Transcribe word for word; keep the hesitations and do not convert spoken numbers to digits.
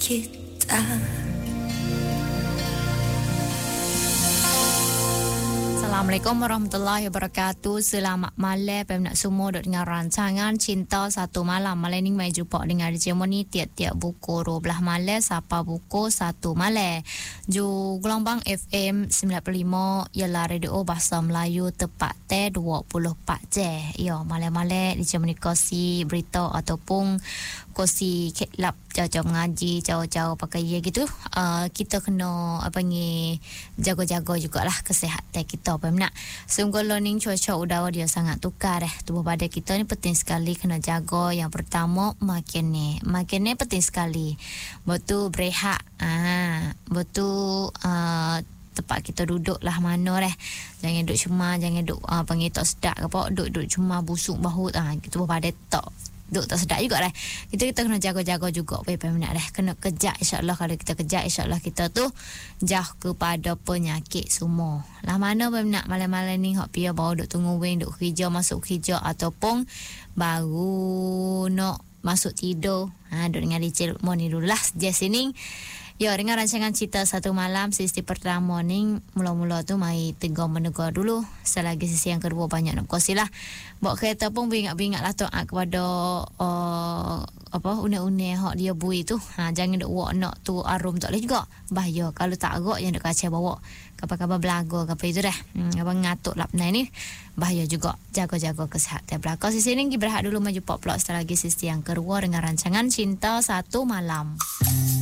kita. Assalamualaikum warahmatullahi wabarakatuh. Selamat malam peminat semua duk dengar rancangan Cinta Satu Malam. Malam ni mai jumpa dengan D J Moni tiap-tiap pukul dua belas malam sampai pukul satu malam. Ju gelombang F M sembilan puluh lima ialah radio bahasa Melayu tepat te dua puluh empat jam. Ya, malam-malam D J Moni kasi berita ataupun kosi kelab jauh-jauh mengaji, jauh-jauh pakai ya gitu. Uh, kita kena apa ni jaga-jaga jugalah kesihatan kita peminat. Sungguh learning cuaca udara dia sangat tukar eh. Tubuh badan kita ni penting sekali kena jaga. Yang pertama makan ni. Makan ni penting sekali. Betul berehat. Ah, betul uh, tempat kita duduk lah mana eh. Jangan duduk cuma, jangan duduk uh, panggil tak sedap ke apa. Duduk-duduk cuma busuk bahu ah, tubuh badan tak duk tak sedap juga lah. Kita kita kena jaga-jaga juga peminat dah. Kena kejar insya-Allah. Kalau kita kejar insya-Allah kita tu jauh kepada penyakit semua. Lah mana peminat malam-malam ni hok pia baru duk tunggu wing duk kerja masuk kerja ataupun baru nak masuk tidur. Ha duk dengan D J Lukman ni dulu lah sejak sini. Ya, dengan rancangan Cinta Satu Malam, sesi pertama ni mula-mula tu mai tegur menegur dulu. Selagi sesi yang kedua banyak nak kongsi lah. Bawa kereta pun beringat-beringat lah taat kepada uh, apa unik-unik hak dia bui tu. Ha, jangan duk wak nak tu arum tak boleh juga. Bahaya kalau tak agak yang duk kacau bawa. Kapal-kapal belaga apa itu dah. Hmm, abang ngatuk lap ni bahaya juga. Jaga-jaga kesihatan belakang. Sesi ni kita berehat dulu maju pop plot setelah lagi sesi yang kedua dengan rancangan Cinta Satu Malam.